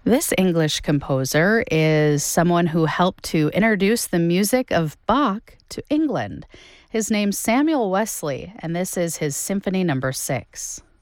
This English composer is someone who helped to introduce the music of Bach to England. His name's Samuel Wesley, and this is his Symphony Number 6.